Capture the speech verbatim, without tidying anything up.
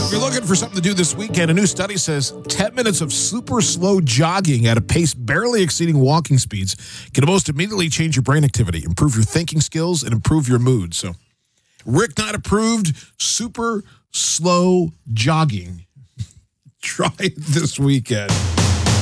If you're looking for something to do this weekend, a new study says ten minutes of super slow jogging at a pace barely exceeding walking speeds can most immediately change your brain activity, improve your thinking skills, and improve your mood. So, Rick Knight approved super slow jogging. Try it this weekend.